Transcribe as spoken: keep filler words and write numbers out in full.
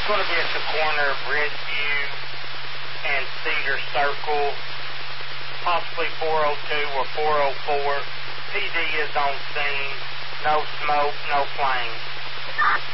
going to be at the corner of Ridgeview and Cedar Circle, possibly four oh two or four oh four. P D is on scene. No smoke, no flames.